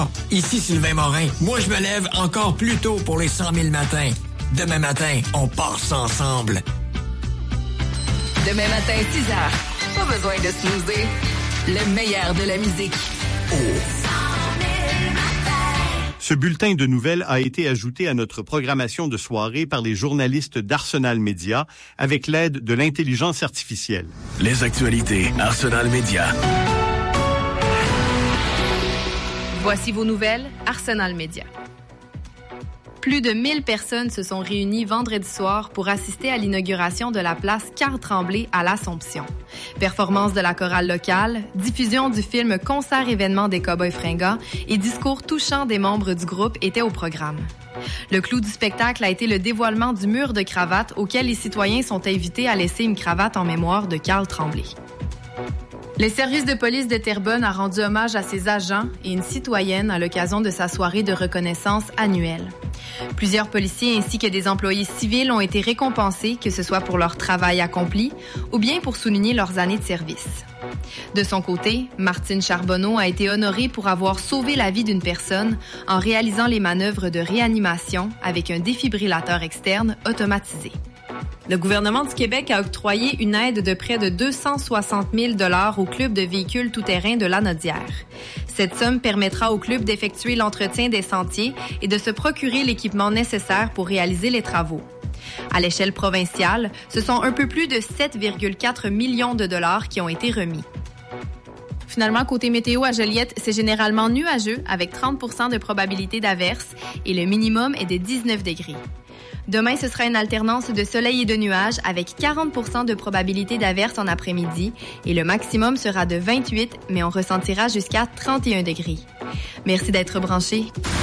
Ici Sylvain Morin. Moi, je me lève encore plus tôt pour les 100 000 matins. Demain matin, on part ça ensemble. Demain matin, 6h. Pas besoin de snoozer. Le meilleur de la musique. Oh. Ce bulletin de nouvelles a été ajouté à notre programmation de soirée par les journalistes d'Arsenal Média avec l'aide de l'intelligence artificielle. Les actualités Arsenal Média. Voici vos nouvelles, Arsenal Média. Plus de 1000 personnes se sont réunies vendredi soir pour assister à l'inauguration de la place Carl-Tremblay à l'Assomption. Performance de la chorale locale, diffusion du film Concert-événement des Cowboys fringants et discours touchants des membres du groupe étaient au programme. Le clou du spectacle a été le dévoilement du mur de cravates auquel les citoyens sont invités à laisser une cravate en mémoire de Carl Tremblay. Le service de police de Terrebonne a rendu hommage à ses agents et une citoyenne à l'occasion de sa soirée de reconnaissance annuelle. Plusieurs policiers ainsi que des employés civils ont été récompensés, que ce soit pour leur travail accompli ou bien pour souligner leurs années de service. De son côté, Martine Charbonneau a été honorée pour avoir sauvé la vie d'une personne en réalisant les manœuvres de réanimation avec un défibrillateur externe automatisé. Le gouvernement du Québec a octroyé une aide de près de 260 000 $ au club de véhicules tout-terrain de Lanaudière. Cette somme permettra au club d'effectuer l'entretien des sentiers et de se procurer l'équipement nécessaire pour réaliser les travaux. À l'échelle provinciale, ce sont un peu plus de 7,4 millions de dollars qui ont été remis. Finalement, côté météo à Joliette, c'est généralement nuageux avec 30 % de probabilité d'averse et le minimum est de 19 degrés. Demain, ce sera une alternance de soleil et de nuages avec 40 % de probabilité d'averse en après-midi et le maximum sera de 28, mais on ressentira jusqu'à 31 degrés. Merci d'être branchés.